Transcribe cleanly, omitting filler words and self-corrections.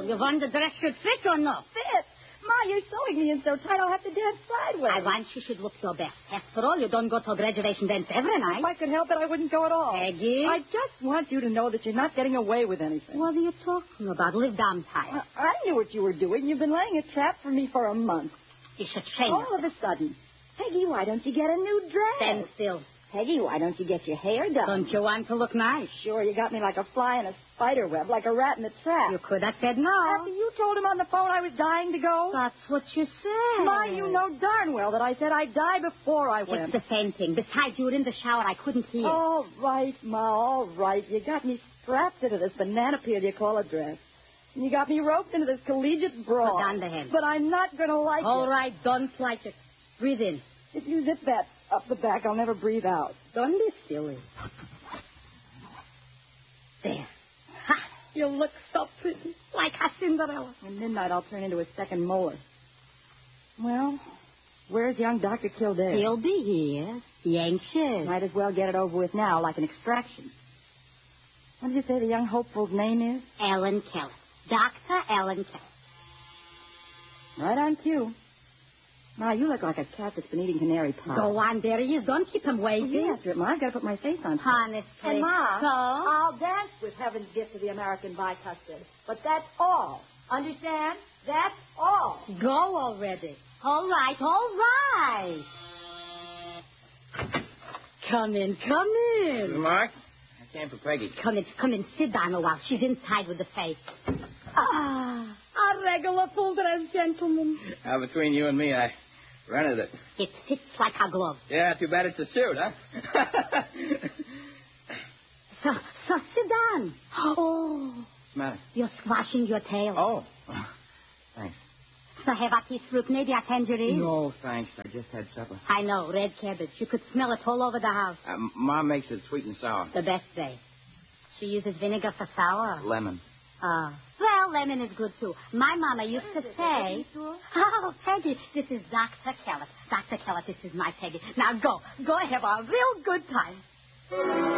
You want the dress should fit or no? Fit? Ma, you're sewing me in so tight I'll have to dance sideways. I want you should look your best. After all, you don't go to a graduation dance every night. If I could help it, I wouldn't go at all. Peggy? I just want you to know that you're not getting away with anything. What are you talking about? Live down tight. I knew what you were doing. You've been laying a trap for me for a month. You should shame All of a sudden. Peggy, why don't you get a new dress? Stand still. Peggy, why don't you get your hair done? Don't you want to look nice? Sure, you got me like a fly in a spider web, like a rat in a trap. You could have said no. After you told him on the phone I was dying to go? That's what you said. Ma, you know darn well that I said I'd die before I went. It's the same thing. Besides, you were in the shower. I couldn't hear. All right, Ma, all right. You got me strapped into this banana peel you call a dress. And you got me roped into this collegiate bra. Put down the hand. But I'm not going to like it. All right, don't like it. Breathe in. If you zip that up the back, I'll never breathe out. Don't be silly. There. Ha! You look so pretty. Like a Cinderella. At midnight, I'll turn into a second molar. Well, where's young Dr. Kildare? He'll be here. Be anxious. Might as well get it over with now, like an extraction. What did you say the young hopefuls' name is? Ellen Keller. Dr. Ellen Keller. Right on cue. Ma, you look like a cat that's been eating canary pie. Go on, there he is. Don't keep him waiting. Yes, Ma, I've got to put my face on. Honestly. And, Ma, So? I'll dance with Heaven's gift to the American bicuspid. But that's all. Understand? That's all. Go already. All right, all right. Come in, come Mrs. in. Mark, I came for Peggy. Come in, sit down a while. She's inside with the face. Ah, a regular full-dress gentleman. Between you and me, I rented it. It fits like a glove. Yeah, too bad it's a suit, huh? So sit down. Oh, What's the matter? you're squashing your tail. Oh, thanks. So have a piece fruit, maybe a tangerine? No, thanks. I just had supper. I know, red cabbage. You could smell it all over the house. Mom makes it sweet and sour. The best way. She uses vinegar for sour. Lemon. Well, lemon is good, too. My mama used to say... Oh, Peggy, this is Dr. Keller. Dr. Keller, this is my Peggy. Now go have a real good time.